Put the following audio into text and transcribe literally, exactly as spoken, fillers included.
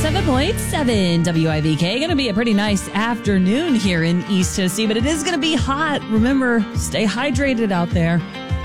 seven point seven W I V K. Going to be a pretty nice afternoon here in East Tennessee, but it is going to be hot. Remember, stay hydrated out there.